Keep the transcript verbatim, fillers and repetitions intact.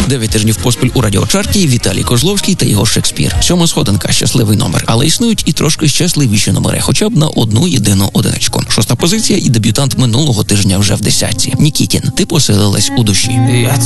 Дев'ять тижнів поспіль у радіочарті Віталій Козловський та його Шекспір. Сьома сходинка – щасливий номер. Але існують і трошки щасливіші номери, хоча б на одну єдину одиничку. Шоста позиція і дебютант минулого тижня вже в десятці. Нікітін, ти поселилась у душі.